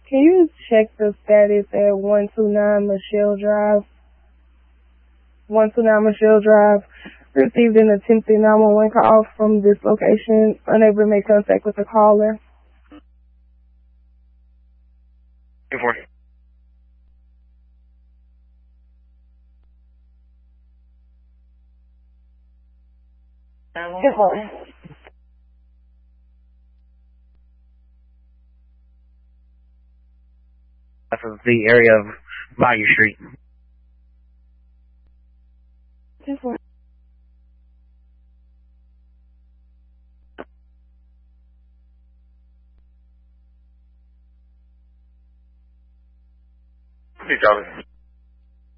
Can you check the status at 129 Michelle Drive? 129 Michelle Drive. Received an attempted 911 call from this location. Unable to make contact with the caller. Good for Good morning. Of the area of Bayou Street. Good morning. Hey, Charlie.